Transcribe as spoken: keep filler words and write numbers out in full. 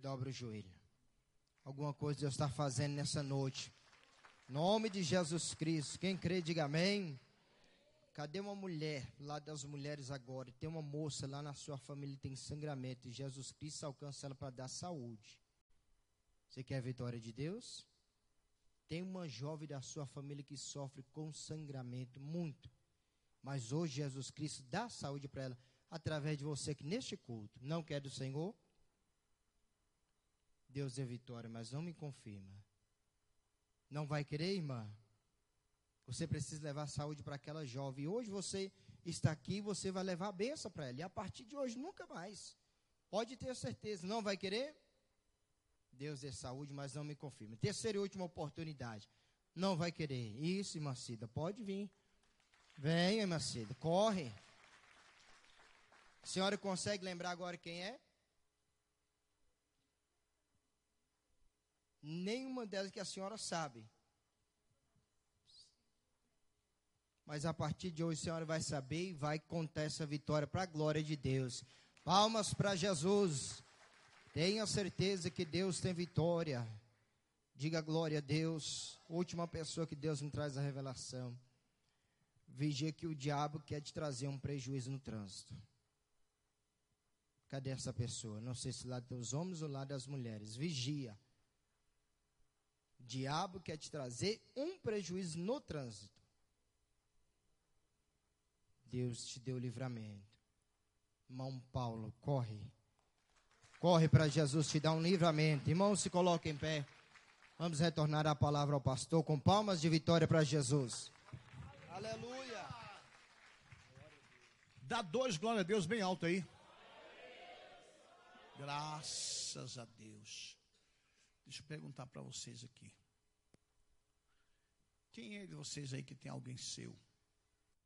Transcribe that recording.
Dobra o joelho. Alguma coisa Deus está fazendo nessa noite. Em nome de Jesus Cristo. Quem crê, diga amém. Cadê uma mulher, lá das mulheres agora? Tem uma moça lá na sua família que tem sangramento. E Jesus Cristo alcança ela para dar saúde. Você quer a vitória de Deus? Tem uma jovem da sua família que sofre com sangramento, muito. Mas hoje Jesus Cristo dá saúde para ela, através de você que neste culto não quer do Senhor. Deus dê vitória, mas não me confirma. Não vai querer, irmã? Você precisa levar saúde para aquela jovem. E hoje você está aqui, você vai levar a bênção para ela. E a partir de hoje, nunca mais. Pode ter certeza. Não vai querer? Deus dê saúde, mas não me confirma. Terceira e última oportunidade. Não vai querer. Isso, irmã Cida, pode vir. Venha, irmã Cida, corre. A senhora consegue lembrar agora quem é? Nenhuma delas que a senhora sabe. Mas a partir de hoje a senhora vai saber e vai contar essa vitória para a glória de Deus. Palmas para Jesus. Tenha certeza que Deus tem vitória. Diga glória a Deus. Última pessoa que Deus me traz a revelação. Vigia que o diabo quer te trazer um prejuízo no trânsito. Cadê essa pessoa? Não sei se lá dos homens ou lá das mulheres. Vigia. O diabo quer te trazer um prejuízo no trânsito. Deus te deu livramento. Irmão Paulo, corre. Corre para Jesus te dar um livramento. Irmão, se coloque em pé. Vamos retornar a palavra ao pastor com palmas de vitória para Jesus. Aleluia. Dá dois, glória a Deus, bem alto aí. Graças a Deus. Deixa eu perguntar para vocês aqui. Quem é de vocês aí que tem alguém seu?